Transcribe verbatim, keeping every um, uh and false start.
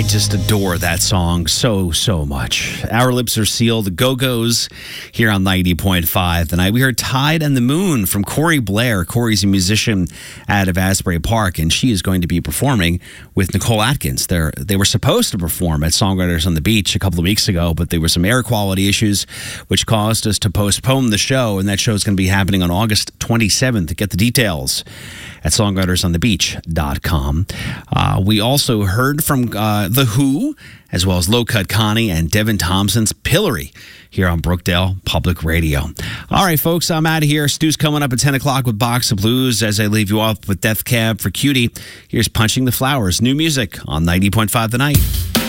I just adore that song so, so much. Our Lips Are Sealed, the Go-Go's here on ninety point five tonight. We heard Tide and the Moon from Corey Blair. Corey's a musician out of Asbury Park, and she is going to be performing with Nicole Atkins. They're, they were supposed to perform at Songwriters on the Beach a couple of weeks ago, but there were some air quality issues which caused us to postpone the show, and that show is going to be happening on August twenty-seventh. Get the details at songwriters on the beach dot com. Uh, we also heard from uh, The Who, as well as Low Cut Connie and Devin Thompson's Pillory here on Brookdale Public Radio. All right, folks, I'm out of here. Stu's coming up at ten o'clock with Box of Blues. As I leave you off with Death Cab for Cutie, here's Punching the Flowers. New music on ninety point five The Night.